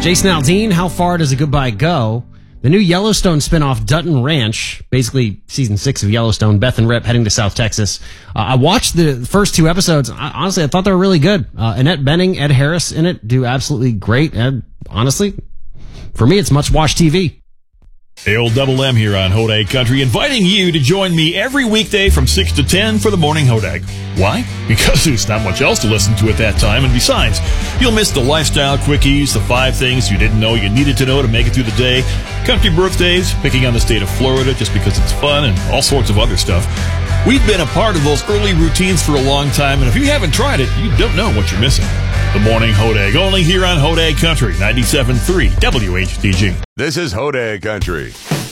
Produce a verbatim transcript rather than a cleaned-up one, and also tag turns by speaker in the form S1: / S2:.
S1: Jason Aldean, how far does a goodbye go? The new Yellowstone spinoff, Dutton Ranch, basically season six of Yellowstone, Beth and Rip heading to South Texas. Uh, I watched the first two episodes. I, honestly, I thought they were really good. Uh, Annette Bening, Ed Harris in it do absolutely great. And honestly, for me, it's must-watch T V.
S2: Hey, old Double M here on Hodag Country, inviting you to join me every weekday from six to ten for the Morning Hodag. Why? Because there's not much else to listen to at that time, and besides, you'll miss the lifestyle quickies, the five things you didn't know you needed to know to make it through the day, country birthdays, picking on the state of Florida just because it's fun, and all sorts of other stuff. We've been a part of those early routines for a long time, and if you haven't tried it, you don't know what you're missing. The Morning Hodag, only here on Hodag Country, ninety-seven point three W H D G.
S3: This is Hodag Country.